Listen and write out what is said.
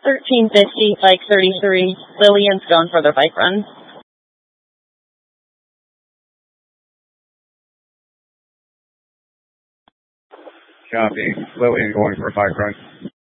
1350, bike 33. Lillian's going for their bike run. Copy. Lillian going for a bike run.